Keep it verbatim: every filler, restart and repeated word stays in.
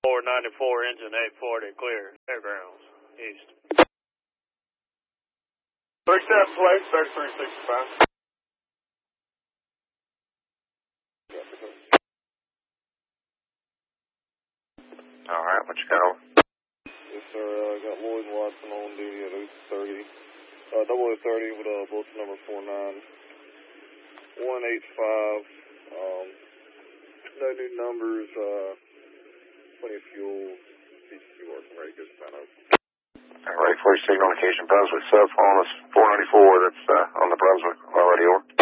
four ninety-four, engine eight forty, clear. Fairgrounds, east. thirty-seven place, thirty-three sixty-five. All right, what you got over? Yes, sir. I uh, got Lloyd Watson on duty at O thirty. Uh, double O thirty with uh, bulletin number four nine one eight five. Um, no new numbers. Uh, plenty of fuel. C C C working ready. Good sign up. All right, for your signal indication, Brunswick, cell phone is four ninety-four. That's uh, on the Brunswick. Already over.